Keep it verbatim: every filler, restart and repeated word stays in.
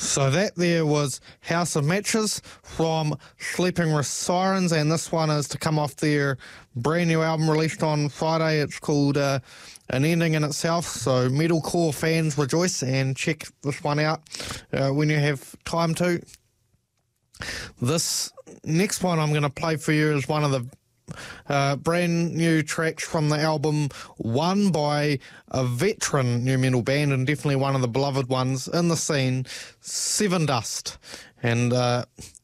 So that there was House of Matches from Sleeping with Sirens, and this one is to come off their brand new album released on Friday. It's called uh, An Ending in Itself, so metalcore fans rejoice and check this one out uh, when you have time to. This next one I'm going to play for you is one of the Uh, brand new tracks from the album One by a veteran new metal band, and definitely one of the beloved ones in the scene, Sevendust. And uh,